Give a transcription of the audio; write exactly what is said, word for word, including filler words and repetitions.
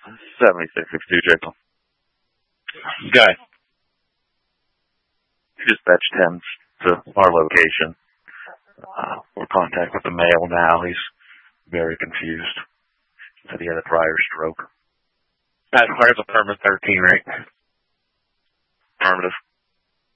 seventy-six sixty-two, Jacob. Guy. Dispatch tens to our location. Uh, we're in contact with the male now. He's very confused. Said he had a prior stroke. That's part of the permit thirteen, right? Affirmative.